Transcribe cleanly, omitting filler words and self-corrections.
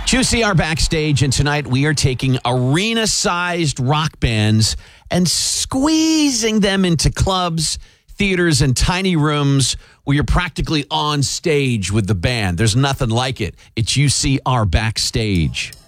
Juicy are backstage, and tonight we are taking arena-sized rock bands and squeezing them into clubs, theaters, and tiny rooms where you're practically on stage with the band. There's nothing like it. It's UCR Backstage.